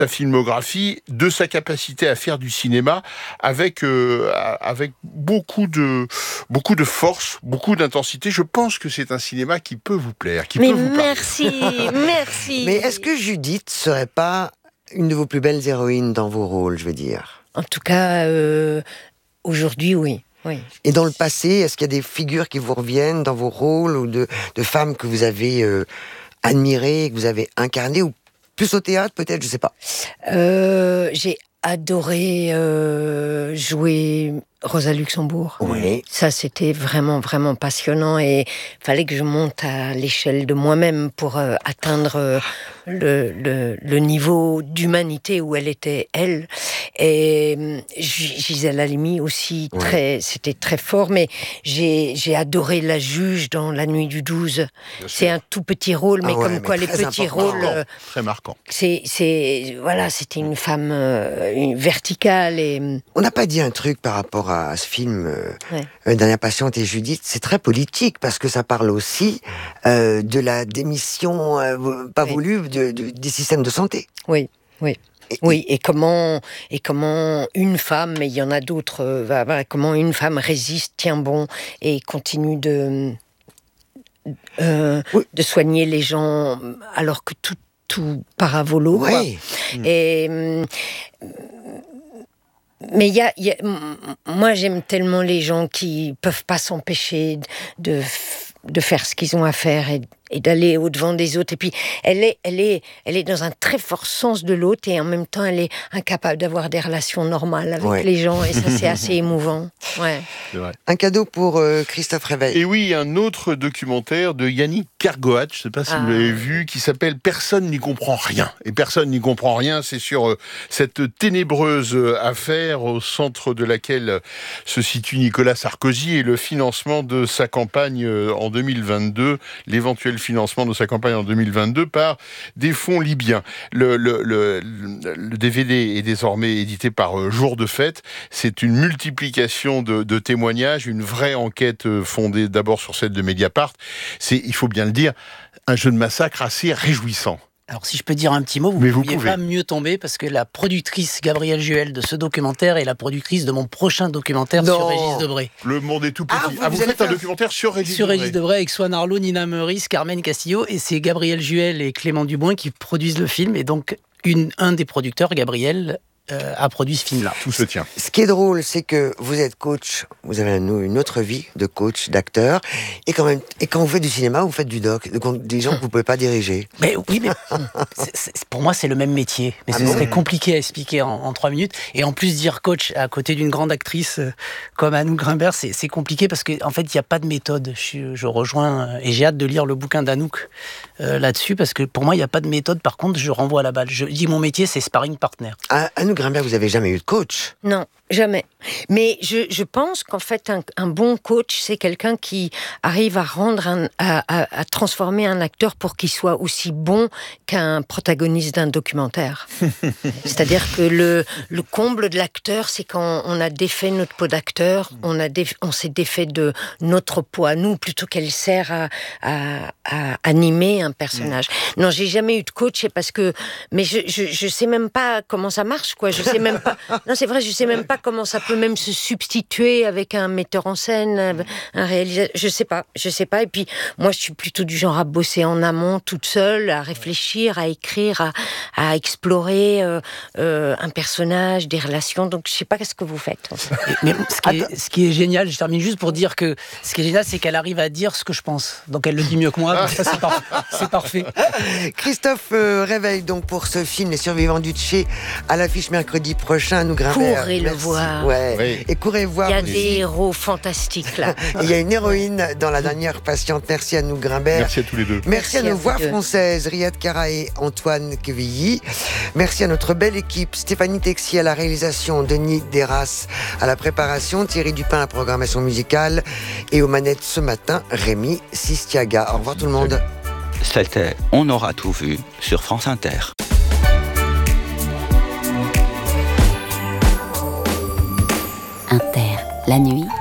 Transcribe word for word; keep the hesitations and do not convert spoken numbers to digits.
sa filmographie, de sa capacité à faire du cinéma avec euh, avec beaucoup de beaucoup de force, beaucoup d'intensité. Je pense que c'est un cinéma qui peut vous plaire, qui Mais peut vous parler. merci, merci. Mais est-ce que Judith serait pas une de vos plus belles héroïnes dans vos rôles, je veux dire? En tout cas, euh, aujourd'hui, oui. Oui. Et dans le passé, est-ce qu'il y a des figures qui vous reviennent dans vos rôles ou de, de femmes que vous avez euh, admirées, que vous avez incarnées, ou plus au théâtre peut-être, je sais pas. Euh, j'ai adoré euh, jouer Rosa Luxembourg. Oui. Ça, c'était vraiment, vraiment passionnant et il fallait que je monte à l'échelle de moi-même pour euh, atteindre euh, le, le, le niveau d'humanité où elle était, elle. Et euh, Gisèle Halimi aussi, Ouais. très, c'était très fort, mais j'ai, j'ai adoré la juge dans La Nuit du douze. C'est un tout petit rôle, mais Ah ouais, comme mais quoi les très petits important. rôles... euh, Très marquant. c'est, c'est, voilà, c'était une femme euh, une verticale et... On n'a pas dit un truc par rapport à ce film, euh, Ouais. euh, Dernière patiente et Judith. C'est très politique parce que ça parle aussi euh, de la démission euh, pas Oui. voulue de, de- des systèmes de santé. Oui, oui. Et- Oui, et comment, et comment une femme, mais il y en a d'autres, euh, va- va- comment une femme résiste, tient bon et continue de, euh, Oui. de soigner les gens alors que tout, tout part à volo. quoi. Oui. Et, hum, mais il y a, il y a- m- moi j'aime tellement les gens qui peuvent pas s'empêcher de, de faire ce qu'ils ont à faire et, et d'aller au-devant des autres. Et puis elle est, elle est, elle est dans un très fort sens de l'autre et en même temps elle est incapable d'avoir des relations normales avec Ouais. les gens et ça c'est assez émouvant. Ouais. C'est vrai. Un cadeau pour euh, Christophe Réveil. Et oui, un autre documentaire de Yannick Kergoat, je ne sais pas si Ah. vous l'avez vu, qui s'appelle « Personne n'y comprend rien ». Et personne n'y comprend rien, c'est sur euh, cette ténébreuse euh, affaire au centre de laquelle euh, se situe Nicolas Sarkozy et le financement de sa campagne euh, en deux mille vingt-deux, l'éventuel financement de sa campagne en deux mille vingt-deux par des fonds libyens. Le, le, le, le D V D est désormais édité par euh, Jour de Fête. C'est une multiplication de, de témoignages, une vraie enquête euh, fondée d'abord sur celle de Mediapart. C'est, il faut bien le dire, un jeu de massacre assez réjouissant. Alors, si je peux dire un petit mot, vous Mais ne vous pouviez pouvez. pas mieux tomber parce que la productrice Gabrielle Juel de ce documentaire est la productrice de mon prochain documentaire Non. sur Régis Debray. Le monde est tout petit. Ah, Ah, vous- vous, vous allez faites un faire- documentaire sur Régis Sur Debray. Régis Debray avec Swan Arlo, Nina Meurice, Carmen Castillo, et c'est Gabrielle Juel et Clément Dubois qui produisent le film, et donc une, un des producteurs, Gabriel, euh, a produit ce film-là. Tout se tient. Ce qui est drôle, c'est que vous êtes coach, vous avez un- une autre vie de coach, d'acteur, et quand même, et quand vous faites du cinéma, vous faites du doc, donc des gens que vous pouvez pas diriger. Mais oui, mais c'est- c'est- pour moi, c'est le même métier. Mais Ah ce bon serait compliqué à expliquer en, en trois minutes. Et en plus, dire coach à côté d'une grande actrice euh, comme Anouk Grimbert, c'est c'est compliqué parce qu'en en fait, il n'y a pas de méthode. Je, suis- je rejoins euh, et j'ai hâte de lire le bouquin d'Anouk euh, là-dessus parce que pour moi, il n'y a pas de méthode. Par contre, je renvoie la balle. Je dis mon métier, c'est sparring partner. À, à nous, Grimbert, vous avez jamais eu de coach. Non, jamais. Mais je, je pense qu'en fait, un, un bon coach, c'est quelqu'un qui arrive à rendre, un, à, à, à transformer un acteur pour qu'il soit aussi bon qu'un protagoniste d'un documentaire. C'est-à-dire que le, le comble de l'acteur, c'est quand on a défait notre peau d'acteur, on, a déf- on s'est défait de notre peau à nous, plutôt qu'elle sert à, à, à animer un personnage. Non, j'ai jamais eu de coach, c'est parce que... Mais je, je, je sais même pas comment ça marche, quoi. Je sais même pas... Non, c'est vrai, je sais même pas comment ça peut même se substituer avec un metteur en scène, un réalisateur. Je sais pas, je sais pas. Et puis, moi, je suis plutôt du genre à bosser en amont, toute seule, à réfléchir, à écrire, à, à explorer euh, euh, un personnage, des relations. Donc, je sais pas qu'est-ce que vous faites. Et- mais ce qui, est, ce qui est génial, je termine juste pour dire que ce qui est génial, c'est qu'elle arrive à dire ce que je pense. Donc elle le dit mieux que moi. Donc ça, c'est, par- c'est parfait. Christophe euh, Réveil, donc, pour ce film Les Survivants du Tché, à l'affiche mercredi prochain, à nous, Grimbert. Courez le Merci. voir. Ouais. Oui. Et courez voir Il y a aussi. des héros fantastiques, là. Et il y a une héroïne dans La Dernière Patiente. Merci à nous, Grimbert. Merci à tous les deux. Merci, Merci à à nos vous voix deux. françaises, Riyad Kara et Antoine Quevilly. Merci à notre belle équipe, Stéphanie Texier à la réalisation, Denis Deras à la préparation, Thierry Dupin à la programmation musicale et aux manettes ce matin, Rémi Sistiaga. Au revoir tout le monde. C'était On aura tout vu sur France Inter. Inter, la nuit,